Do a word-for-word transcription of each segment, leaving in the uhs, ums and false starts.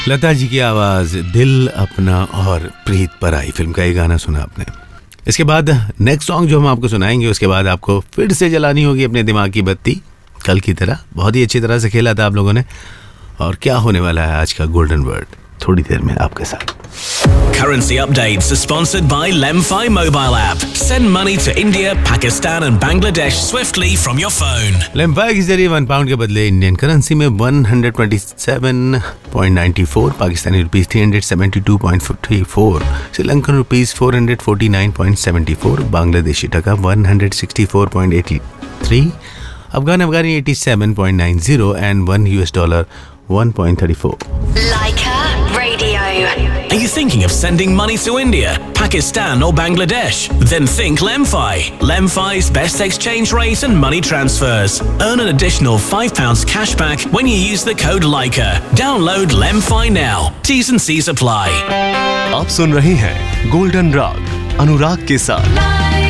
लता जी की आवाज, दिल अपना और प्रीत पराई फिल्म का ये गाना सुना आपने। इसके बाद नेक्स्ट सॉन्ग जो हम आपको सुनाएंगे, उसके बाद आपको फिर से जलानी होगी अपने दिमाग की बत्ती कल की तरह। बहुत ही अच्छी तरह से खेला था आप लोगों ने। और क्या होने वाला है आज का गोल्डन वर्ड, थोड़ी देर में आपके साथ। Currency updates are sponsored by Lemfi mobile app. Send money to India, Pakistan and Bangladesh swiftly from your phone. Lemfi के जरिए वन पाउंड के बदले इंडियन करेंसी में one hundred twenty seven point nine four, Pakistani rupees three hundred seventy two point forty four, Sri Lankan rupees four hundred forty nine point seventy four, Bangladeshi टका one hundred sixty four point eighty three, Afghan Afghani eighty seven point nine zero and one US dollar one point thirty four. Leica Radio. Are you thinking of sending money to India, Pakistan or Bangladesh? Then think Lemfi. Lemfi's best exchange rate and money transfers. Earn an additional five pounds cashback when you use the code Leica. Download Lemfi now. T's and C's apply. आप सुन रहे हैं golden राग अनुराग के साथ।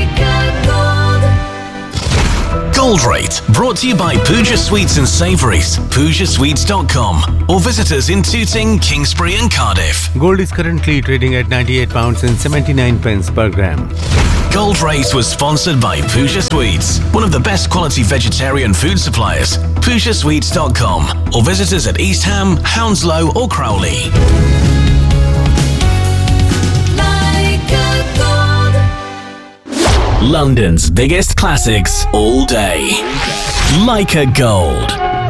Gold Rate, brought to you by Pooja Sweets and Savouries, pooja sweets dot com, or visit us in Tooting, Kingsbury and Cardiff. Gold is currently trading at ninety-eight pounds and seventy-nine pence per gram. Gold Rate was sponsored by Pooja Sweets, one of the best quality vegetarian food suppliers, pooja sweets dot com, or visit us at East Ham, Hounslow or Crowley. London's biggest classics all day. Leica Gold.